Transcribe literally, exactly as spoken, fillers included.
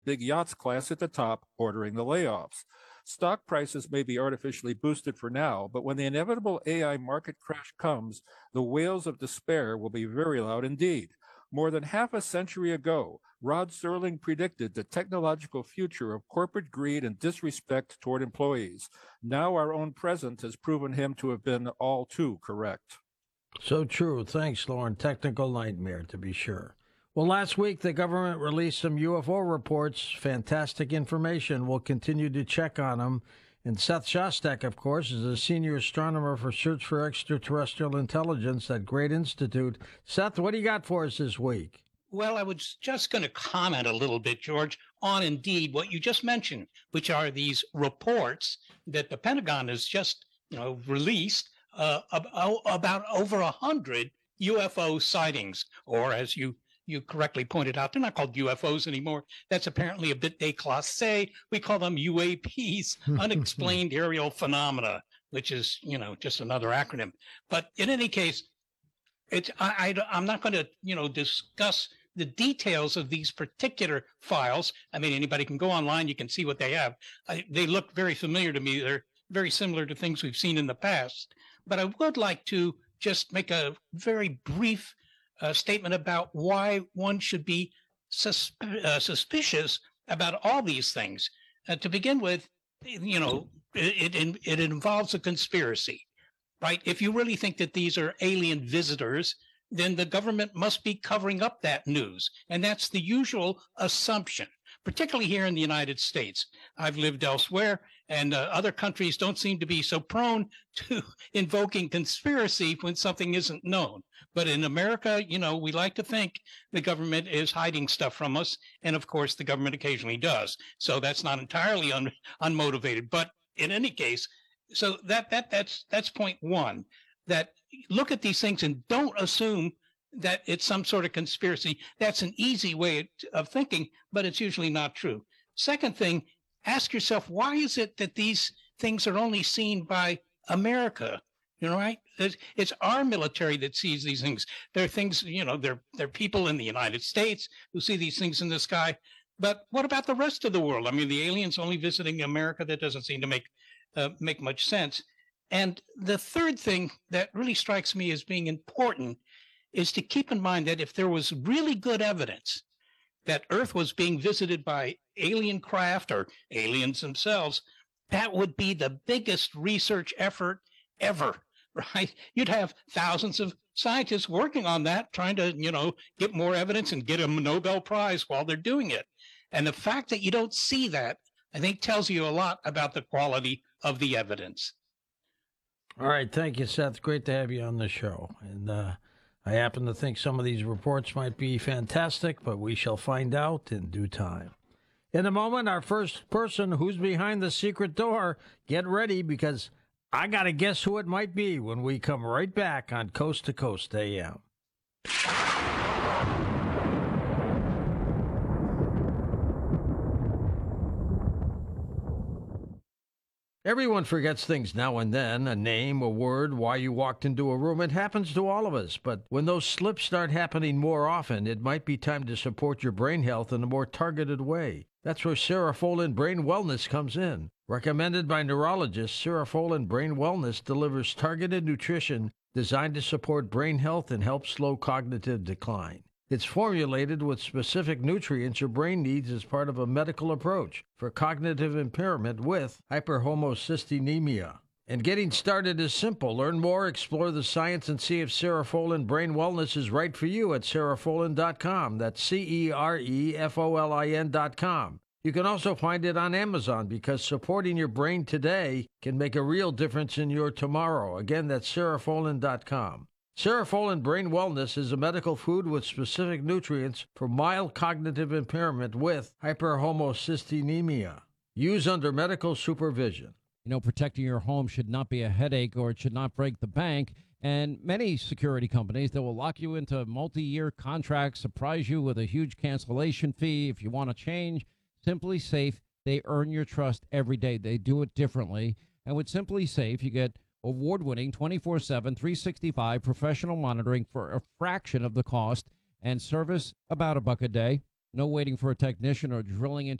big yachts class at the top ordering the layoffs. Stock prices may be artificially boosted for now, but when the inevitable A I market crash comes, the wails of despair will be very loud indeed. More than half a century ago, Rod Serling predicted the technological future of corporate greed and disrespect toward employees. Now our own present has proven him to have been all too correct. So true. Thanks, Lauren. Technical nightmare, to be sure. Well, last week the government released some U F O reports. Fantastic information. We'll continue to check on them. And Seth Shostak, of course, is a senior astronomer for Search for Extraterrestrial Intelligence at Great Institute. Seth, what do you got for us this week? Well, I was just going to comment a little bit, George, on indeed what you just mentioned, which are these reports that the Pentagon has just, you know, released uh, about over a hundred U F O sightings, or as you you correctly pointed out, they're not called U F Os anymore. That's apparently a bit déclassé. We call them U A Ps, unexplained aerial phenomena, which is, you know, just another acronym. But in any case, it's I, I I'm not going to, you know, discuss the details of these particular files. I mean, anybody can go online, you can see what they have. I, they look very familiar to me. They're very similar to things we've seen in the past. But I would like to just make a very brief uh, statement about why one should be sus- uh, suspicious about all these things. Uh, to begin with, you know, it, it, it involves a conspiracy, right? If you really think that these are alien visitors, then the government must be covering up that news. And that's the usual assumption, particularly here in the United States. I've lived elsewhere, and uh, other countries don't seem to be so prone to invoking conspiracy when something isn't known. But in America, you know, we like to think the government is hiding stuff from us. And of course, the government occasionally does. So that's not entirely un- unmotivated. But in any case, so that that that's that's point one. That look at these things and don't assume that it's some sort of conspiracy. That's an easy way of thinking, but it's usually not true. Second thing, ask yourself, why is it that these things are only seen by America? You know, right? It's, it's our military that sees these things. There are things, you know, there, there are people in the United States who see these things in the sky. But what about the rest of the world? I mean, the aliens only visiting America, that doesn't seem to make uh, make much sense. And the third thing that really strikes me as being important is to keep in mind that if there was really good evidence that Earth was being visited by alien craft or aliens themselves, that would be the biggest research effort ever, right? You'd have thousands of scientists working on that, trying to, you know, get more evidence and get a Nobel Prize while they're doing it. And the fact that you don't see that, I think, tells you a lot about the quality of the evidence. All right. Thank you, Seth. Great to have you on the show. And uh, I happen to think some of these reports might be fantastic, but we shall find out in due time. In a moment, our first person who's behind the secret door, get ready because I got to guess who it might be when we come right back on Coast to Coast A M. Everyone forgets things now and then, a name, a word, why you walked into a room. It happens to all of us, but when those slips start happening more often, it might be time to support your brain health in a more targeted way. That's where Cerefolin Brain Wellness comes in. Recommended by neurologists, Cerefolin Brain Wellness delivers targeted nutrition designed to support brain health and help slow cognitive decline. It's formulated with specific nutrients your brain needs as part of a medical approach for cognitive impairment with hyperhomocystinemia. And getting started is simple. Learn more, explore the science, and see if Cerefolin Brain Wellness is right for you at cerefolin dot com. That's C E R E F O L I N dot com. You can also find it on Amazon because supporting your brain today can make a real difference in your tomorrow. Again, that's cerefolin dot com. Cerefolin Brain Wellness is a medical food with specific nutrients for mild cognitive impairment with hyperhomocystinemia. Use under medical supervision. You know, protecting your home should not be a headache or it should not break the bank. And many security companies that will lock you into multi-year contracts, surprise you with a huge cancellation fee if you want to change. Simply Safe, they earn your trust every day. They do it differently. And with Simply Safe, you get award-winning twenty-four seven, three sixty-five professional monitoring for a fraction of the cost and service about a buck a day. No waiting for a technician or drilling into